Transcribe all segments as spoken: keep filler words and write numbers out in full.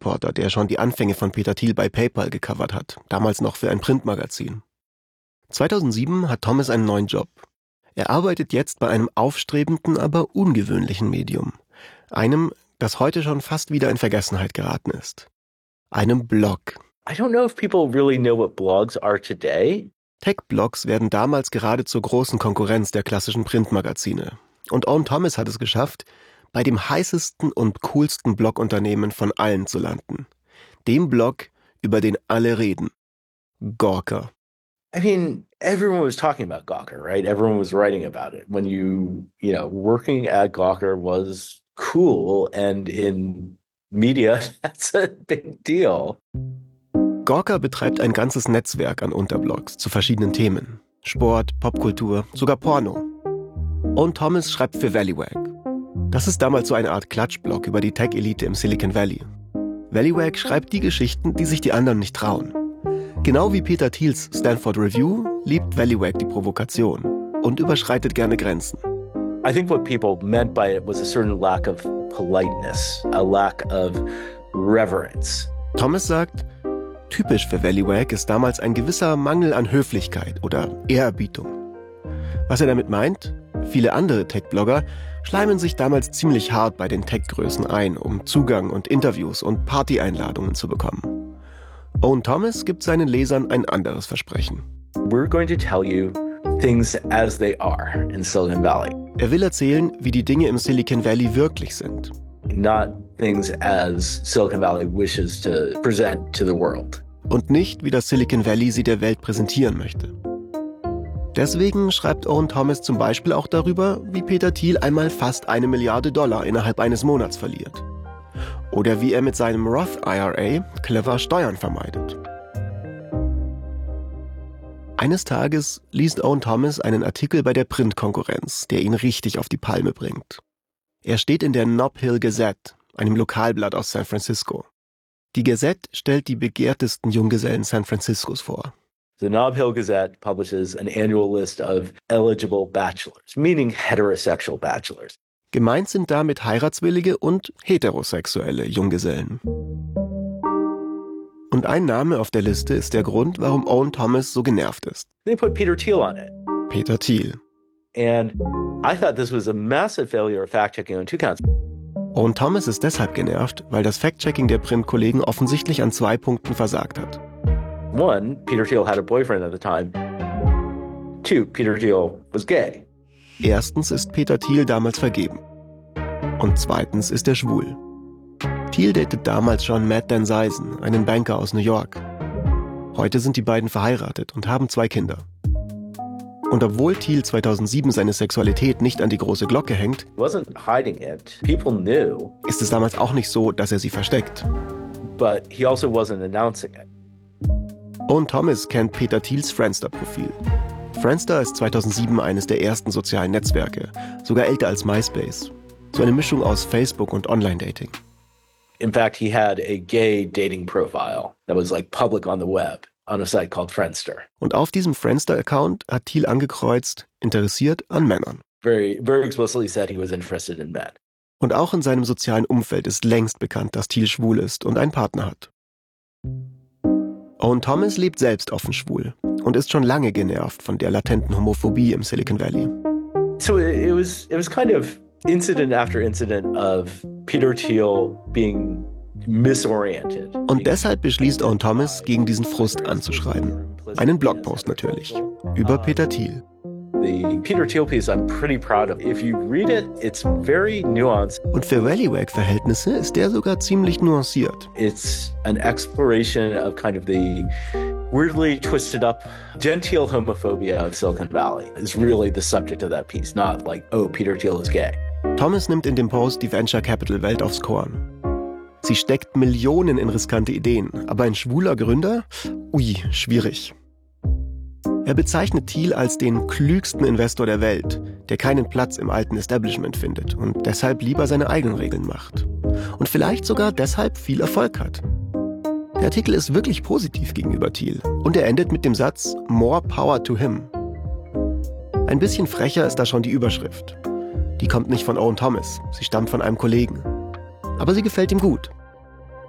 Tech-Reporter, der schon die Anfänge von Peter Thiel bei PayPal gecovert hat, damals noch für ein Printmagazin. zweitausendsieben hat Thomas einen neuen Job. Er arbeitet jetzt bei einem aufstrebenden, aber ungewöhnlichen Medium. Einem, das heute schon fast wieder in Vergessenheit geraten ist. Einem Blog. I don't know if people really know what blogs are today. Tech-Blogs werden damals gerade zur großen Konkurrenz der klassischen Printmagazine. Und Owen Thomas hat es geschafft, bei dem heißesten und coolsten Blogunternehmen von allen zu landen. Dem Blog, über den alle reden. Gawker. I mean, everyone was talking about Gawker, right? Everyone was writing about it. When you, you know, working at Gawker was cool, and in media, that's a big deal. Gawker betreibt ein ganzes Netzwerk an Unterblogs zu verschiedenen Themen. Sport, Popkultur, sogar Porno. Owen Thomas schreibt für Valleywag. Das ist damals so eine Art Klatschblog über die Tech-Elite im Silicon Valley. Valleywag schreibt die Geschichten, die sich die anderen nicht trauen. Genau wie Peter Thiels Stanford Review liebt Valleywag die Provokation und überschreitet gerne Grenzen. I think what people meant by it was a certain lack of politeness, a lack of reverence. Thomas sagt, typisch für Valleywag ist damals ein gewisser Mangel an Höflichkeit oder Ehrerbietung. Was er damit meint? Viele andere Tech-Blogger schleimen sich damals ziemlich hart bei den Tech-Größen ein, um Zugang und Interviews und Party-Einladungen zu bekommen. Owen Thomas gibt seinen Lesern ein anderes Versprechen. We're going to tell you things as they are in Silicon Valley. Er will erzählen, wie die Dinge im Silicon Valley wirklich sind. Not things as Silicon Valley wishes to present to the world. Und nicht, wie das Silicon Valley sie der Welt präsentieren möchte. Deswegen schreibt Owen Thomas zum Beispiel auch darüber, wie Peter Thiel einmal fast eine Milliarde Dollar innerhalb eines Monats verliert. Oder wie er mit seinem Roth I R A clever Steuern vermeidet. Eines Tages liest Owen Thomas einen Artikel bei der Printkonkurrenz, der ihn richtig auf die Palme bringt. Er steht in der Nob Hill Gazette, einem Lokalblatt aus San Francisco. Die Gazette stellt die begehrtesten Junggesellen San Franciscos vor. The Nob Hill Gazette publishes an annual list of eligible bachelors, meaning heterosexual bachelors. Gemeint sind damit heiratswillige und heterosexuelle Junggesellen. Und ein Name auf der Liste ist der Grund, warum Owen Thomas so genervt ist. They put Peter Thiel on it. Peter Thiel. And I thought this was a massive failure of fact-checking on two counts. Owen Thomas ist deshalb genervt, weil das Fact-Checking der Printkollegen offensichtlich an zwei Punkten versagt hat. One, Peter Thiel had a boyfriend at the time. Two, Peter Thiel was gay. Erstens ist Peter Thiel damals vergeben. Und zweitens ist er schwul. Thiel datet damals schon Matt Danzeisen, einen Banker aus New York. Heute sind die beiden verheiratet und haben zwei Kinder. Und obwohl Thiel zweitausendsieben seine Sexualität nicht an die große Glocke hängt, Wasn't hiding it. People knew. Ist es damals auch nicht so, dass er sie versteckt. But he also wasn't announcing it. Owen Thomas kennt Peter Thiels Friendster-Profil. Friendster ist zweitausendsieben eines der ersten sozialen Netzwerke, sogar älter als MySpace. So eine Mischung aus Facebook und Online-Dating. In fact, he had a gay dating profile that was like public on the web on a site called Friendster. Und auf diesem Friendster-Account hat Thiel angekreuzt, interessiert an Männern. Very, very explicitly said he was interested in men. Und auch in seinem sozialen Umfeld ist längst bekannt, dass Thiel schwul ist und einen Partner hat. Owen Thomas lebt selbst offen schwul und ist schon lange genervt von der latenten Homophobie im Silicon Valley. So it was, it was kind of incident after incident of Peter Thiel being misoriented. Und deshalb beschließt Owen Thomas, gegen diesen Frust anzuschreiben. Einen Blogpost natürlich, über Peter Thiel. The Peter Thiel piece I'm pretty proud of. If you read it, it's very nuanced. Und für Valleywag-Verhältnisse ist der sogar ziemlich nuanciert. It's an exploration of kind of the weirdly twisted up genteel homophobia of Silicon Valley is really the subject of that piece, not like, oh, Peter Thiel is gay. Thomas nimmt in dem Post die Venture Capital Welt aufs Korn. Sie steckt Millionen in riskante Ideen, aber ein schwuler Gründer? Ui, schwierig. Er bezeichnet Thiel als den klügsten Investor der Welt, der keinen Platz im alten Establishment findet und deshalb lieber seine eigenen Regeln macht. Und vielleicht sogar deshalb viel Erfolg hat. Der Artikel ist wirklich positiv gegenüber Thiel und er endet mit dem Satz "More power to him". Ein bisschen frecher ist da schon die Überschrift. Die kommt nicht von Owen Thomas, sie stammt von einem Kollegen. Aber sie gefällt ihm gut.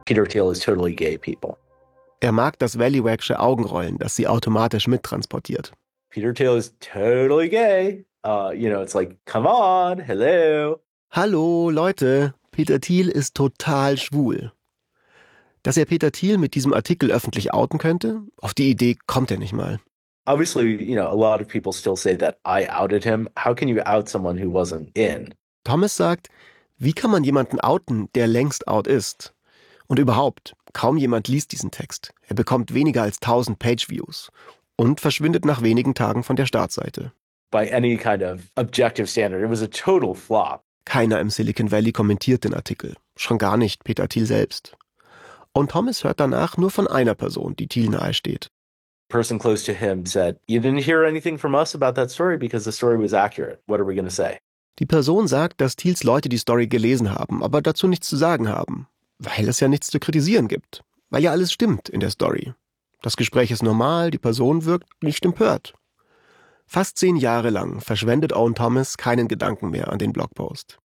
Peter Thiel is totally gay people. Er mag das Valleywag-sche Augenrollen, das sie automatisch mittransportiert. Peter Thiel is totally gay. Uh, you know, it's like, come on, hello. Hallo, Leute, Peter Thiel ist total schwul. Dass er Peter Thiel mit diesem Artikel öffentlich outen könnte, auf die Idee kommt er nicht mal. Obviously, you know, a lot of people still say that I outed him. How can you out someone who wasn't in? Thomas sagt, wie kann man jemanden outen, der längst out ist? Und überhaupt, kaum jemand liest diesen Text. Er bekommt weniger als tausend Page-Views und verschwindet nach wenigen Tagen von der Startseite. By any kind of objective standard, it was a total flop. Keiner im Silicon Valley kommentiert den Artikel. Schon gar nicht Peter Thiel selbst. Und Thomas hört danach nur von einer Person, die Thiel nahesteht. Person close to him said, you didn't hear anything from us about that story because the story was accurate. What are we going to say? Die Person sagt, dass Thiels Leute die Story gelesen haben, aber dazu nichts zu sagen haben. Weil es ja nichts zu kritisieren gibt. Weil ja alles stimmt in der Story. Das Gespräch ist normal, die Person wirkt nicht empört. Fast zehn Jahre lang verschwendet Owen Thomas keinen Gedanken mehr an den Blogpost.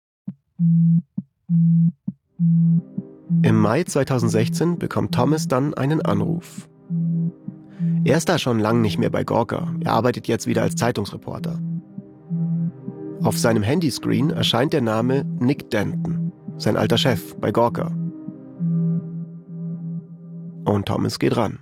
Im Mai zweitausendsechzehn bekommt Thomas dann einen Anruf. Er ist da schon lang nicht mehr bei Gawker. Er arbeitet jetzt wieder als Zeitungsreporter. Auf seinem Handyscreen erscheint der Name Nick Denton, sein alter Chef bei Gawker. Und Thomas geht ran.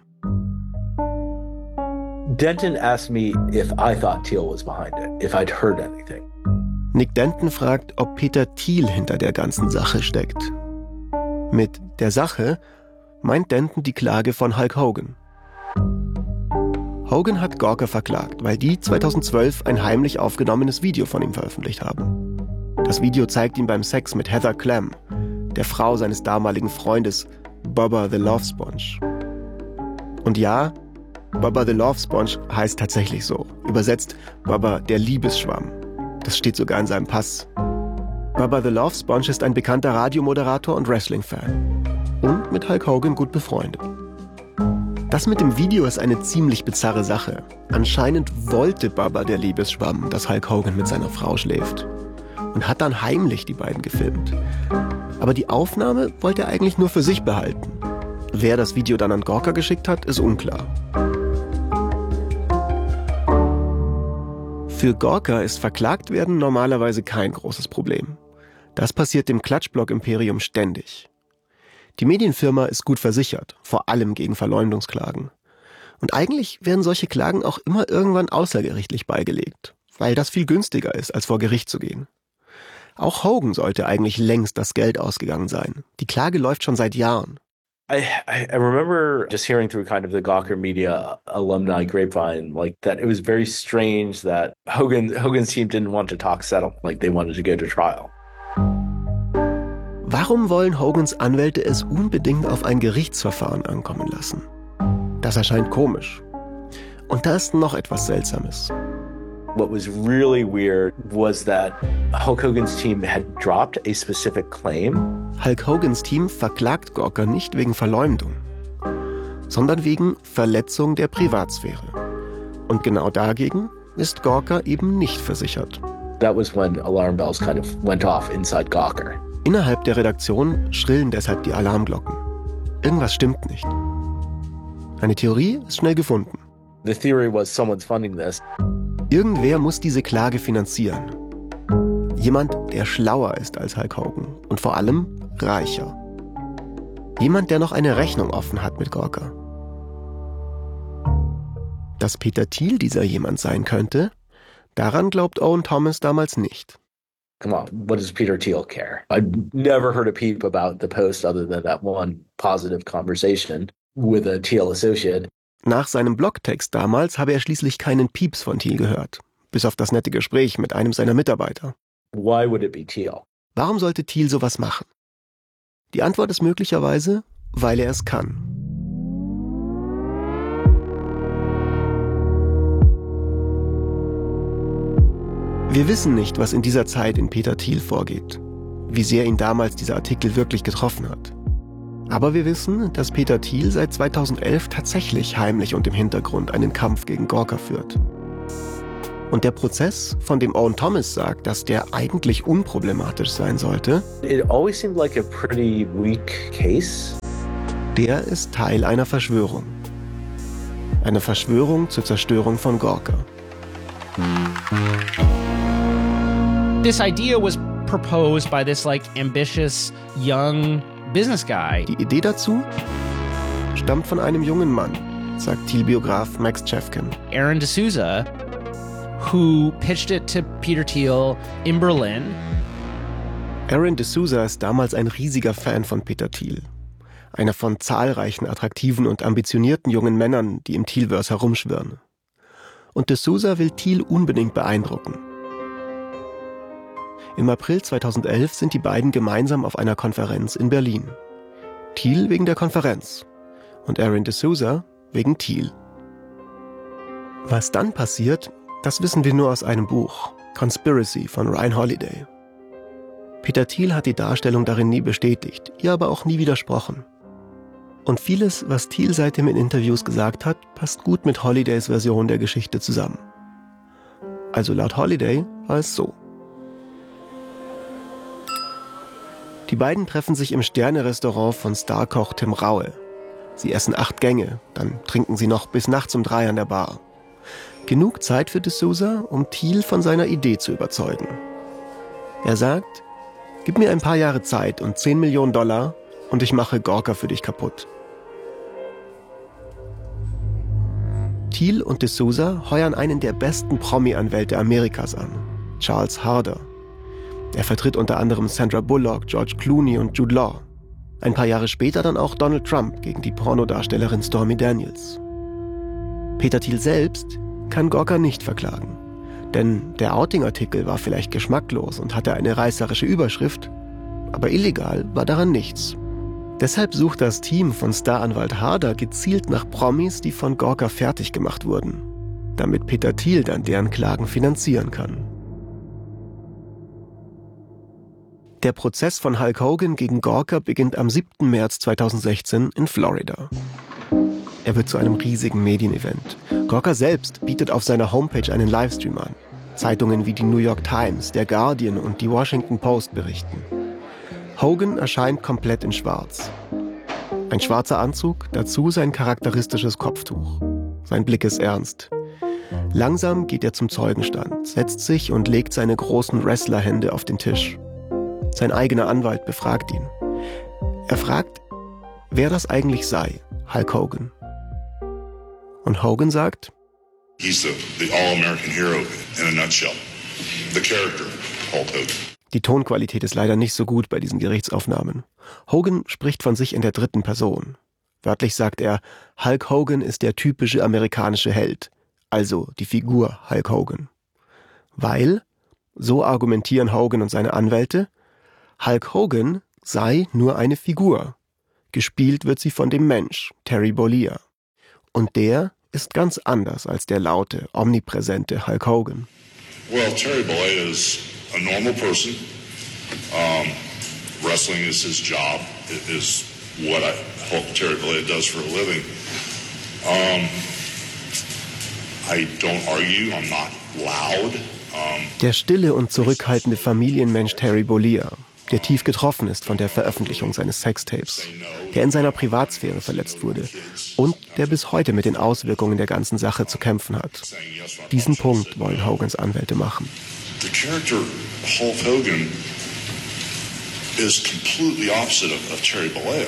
Denton asked me if I thought Thiel was behind it, if I'd heard anything. Nick Denton fragt, ob Peter Thiel hinter der ganzen Sache steckt. Mit der Sache meint Denton die Klage von Hulk Hogan. Hogan hat Gawker verklagt, weil die zweitausendzwölf ein heimlich aufgenommenes Video von ihm veröffentlicht haben. Das Video zeigt ihn beim Sex mit Heather Clem, der Frau seines damaligen Freundes Bubba the Love Sponge. Und ja, Bubba the Love Sponge heißt tatsächlich so. Übersetzt Bubba der Liebesschwamm. Das steht sogar in seinem Pass. Bubba the Love Sponge ist ein bekannter Radiomoderator und Wrestling-Fan. Und mit Hulk Hogan gut befreundet. Das mit dem Video ist eine ziemlich bizarre Sache. Anscheinend wollte Bubba der Liebesschwamm, dass Hulk Hogan mit seiner Frau schläft. Und hat dann heimlich die beiden gefilmt. Aber die Aufnahme wollte er eigentlich nur für sich behalten. Wer das Video dann an Gawker geschickt hat, ist unklar. Für Gawker ist verklagt werden normalerweise kein großes Problem. Das passiert dem Klatschblog-Imperium ständig. Die Medienfirma ist gut versichert, vor allem gegen Verleumdungsklagen. Und eigentlich werden solche Klagen auch immer irgendwann außergerichtlich beigelegt, weil das viel günstiger ist, als vor Gericht zu gehen. Auch Hogan sollte eigentlich längst das Geld ausgegangen sein. Die Klage läuft schon seit Jahren. I, I remember just hearing through kind of the Gawker media alumni grapevine, like that it was very strange that Hogan Hogan's team didn't want to talk settle, like they wanted to go to trial. Warum wollen Hogans Anwälte es unbedingt auf ein Gerichtsverfahren ankommen lassen? Das erscheint komisch. Und da ist noch etwas Seltsames. What was really weird was that Hulk Hogan's team had dropped a specific claim. Hulk Hogans Team verklagt Gawker nicht wegen Verleumdung, sondern wegen Verletzung der Privatsphäre. Und genau dagegen ist Gawker eben nicht versichert. That was when alarm bells kind of went off inside Gawker. Innerhalb der Redaktion schrillen deshalb die Alarmglocken. Irgendwas stimmt nicht. Eine Theorie ist schnell gefunden. The theory was someone's funding this. Irgendwer muss diese Klage finanzieren. Jemand, der schlauer ist als Hulk Hogan und vor allem reicher. Jemand, der noch eine Rechnung offen hat mit Gawker. Dass Peter Thiel dieser jemand sein könnte, daran glaubt Owen Thomas damals nicht. Come on, what does Peter Thiel care? I've never heard a peep about the post other than that one positive conversation with a Thiel associate. Nach seinem Blogtext damals habe er schließlich keinen Pieps von Thiel gehört, bis auf das nette Gespräch mit einem seiner Mitarbeiter. Why would it be Thiel? Warum sollte Thiel sowas machen? Die Antwort ist möglicherweise, weil er es kann. Wir wissen nicht, was in dieser Zeit in Peter Thiel vorgeht, wie sehr ihn damals dieser Artikel wirklich getroffen hat. Aber wir wissen, dass Peter Thiel seit zweitausendelf tatsächlich heimlich und im Hintergrund einen Kampf gegen Gawker führt. Und der Prozess, von dem Owen Thomas sagt, dass der eigentlich unproblematisch sein sollte, It always seemed like a pretty weak case. der ist Teil einer Verschwörung. Eine Verschwörung zur Zerstörung von Gawker. This idea was proposed by this like ambitious young business guy. Die Idee dazu stammt von einem jungen Mann, sagt Thiel-Biograf Max Chefkin. Aaron D'Souza, who pitched it to Peter Thiel in Berlin. Aaron D'Souza ist damals ein riesiger Fan von Peter Thiel. Einer von zahlreichen attraktiven und ambitionierten jungen Männern, die im Thielverse herumschwirren. Und D'Souza will Thiel unbedingt beeindrucken. Im April zweitausendelf sind die beiden gemeinsam auf einer Konferenz in Berlin. Thiel wegen der Konferenz und Aaron D'Souza wegen Thiel. Was dann passiert, das wissen wir nur aus einem Buch, Conspiracy von Ryan Holiday. Peter Thiel hat die Darstellung darin nie bestätigt, ihr aber auch nie widersprochen. Und vieles, was Thiel seitdem in Interviews gesagt hat, passt gut mit Holidays Version der Geschichte zusammen. Also laut Holiday war es so. Die beiden treffen sich im Sterne-Restaurant von Starkoch Tim Raue. Sie essen acht Gänge, dann trinken sie noch bis nachts um drei an der Bar. Genug Zeit für D'Souza, um Thiel von seiner Idee zu überzeugen. Er sagt, gib mir ein paar Jahre Zeit und zehn Millionen Dollar und ich mache Gawker für dich kaputt. Thiel und D'Souza heuern einen der besten Promi-Anwälte Amerikas an, Charles Harder. Er vertritt unter anderem Sandra Bullock, George Clooney und Jude Law. Ein paar Jahre später dann auch Donald Trump gegen die Pornodarstellerin Stormy Daniels. Peter Thiel selbst kann Gawker nicht verklagen. Denn der Outing-Artikel war vielleicht geschmacklos und hatte eine reißerische Überschrift, aber illegal war daran nichts. Deshalb sucht das Team von Staranwalt Harder gezielt nach Promis, die von Gawker fertig gemacht wurden, damit Peter Thiel dann deren Klagen finanzieren kann. Der Prozess von Hulk Hogan gegen Gawker beginnt am siebten März zweitausendsechzehn in Florida. Er wird zu einem riesigen Medienevent. Gawker selbst bietet auf seiner Homepage einen Livestream an. Zeitungen wie die New York Times, der Guardian und die Washington Post berichten. Hogan erscheint komplett in Schwarz. Ein schwarzer Anzug, dazu sein charakteristisches Kopftuch. Sein Blick ist ernst. Langsam geht er zum Zeugenstand, setzt sich und legt seine großen Wrestlerhände auf den Tisch. Sein eigener Anwalt befragt ihn. Er fragt, wer das eigentlich sei, Hulk Hogan. Und Hogan sagt, He's the, the all-American hero in a nutshell. The character, Hulk Hogan. Die Tonqualität ist leider nicht so gut bei diesen Gerichtsaufnahmen. Hogan spricht von sich in der dritten Person. Wörtlich sagt er, Hulk Hogan ist der typische amerikanische Held, also die Figur Hulk Hogan. Weil, so argumentieren Hogan und seine Anwälte, Hulk Hogan sei nur eine Figur. Gespielt wird sie von dem Mensch, Terry Bollea. Und der ist ganz anders als der laute, omnipräsente Hulk Hogan. Well, Terry Bollea is a normal person. Um, wrestling is his job. It is what I hope Terry Bollea does for a living. Um, I don't argue. I'm not loud. Um, der stille und zurückhaltende Familienmensch Terry Bollea, der tief getroffen ist von der Veröffentlichung seines Sextapes, der in seiner Privatsphäre verletzt wurde und der bis heute mit den Auswirkungen der ganzen Sache zu kämpfen hat. Diesen Punkt wollen Hogans Anwälte machen. The character Hulk Hogan is completely opposite of, of Terry Bollea.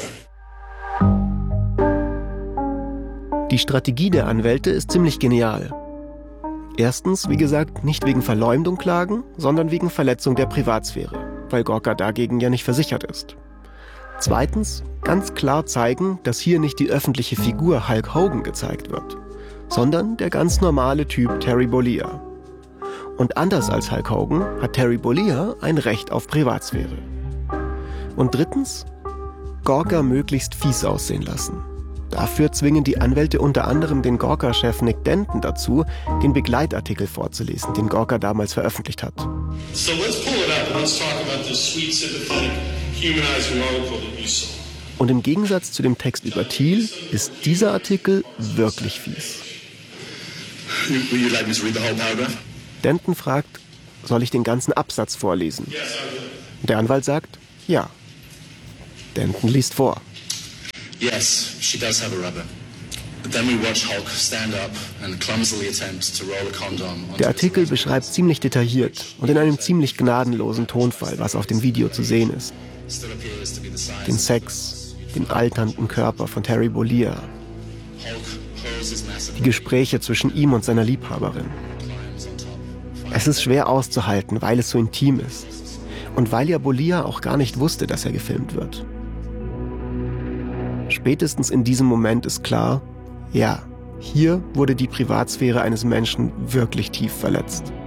Die Strategie der Anwälte ist ziemlich genial. Erstens, wie gesagt, nicht wegen Verleumdung klagen, sondern wegen Verletzung der Privatsphäre, weil Gawker dagegen ja nicht versichert ist. Zweitens, ganz klar zeigen, dass hier nicht die öffentliche Figur Hulk Hogan gezeigt wird, sondern der ganz normale Typ Terry Bollea. Und anders als Hulk Hogan hat Terry Bollea ein Recht auf Privatsphäre. Und drittens, Gawker möglichst fies aussehen lassen. Dafür zwingen die Anwälte unter anderem den Gawker-Chef Nick Denton dazu, den Begleitartikel vorzulesen, den Gawker damals veröffentlicht hat. So let's pull it up. Let's talk about this sweet, sympathetic, humanizing article that you saw. Und im Gegensatz zu dem Text über Thiel ist dieser Artikel wirklich fies. Would you like me to read the whole paragraph? Stanton fragt, soll ich den ganzen Absatz vorlesen? Der Anwalt sagt, ja. Stanton liest vor. Yes, she does have a rubber. But then we watch Hulk stand up and clumsily attempt to roll a condom onto Der his Artikel left beschreibt ziemlich detailliert und in einem ziemlich gnadenlosen Tonfall, was auf dem Video zu sehen ist. still appears to be the size Den of Sex, den alternden Körper von Terry Bollea, Hulk hurls his massive die Gespräche zwischen ihm und seiner Liebhaberin. climbs on top. Es ist schwer auszuhalten, weil es so intim ist. Und weil ja Bollea auch gar nicht wusste, dass er gefilmt wird. Spätestens in diesem Moment ist klar, ja, hier wurde die Privatsphäre eines Menschen wirklich tief verletzt.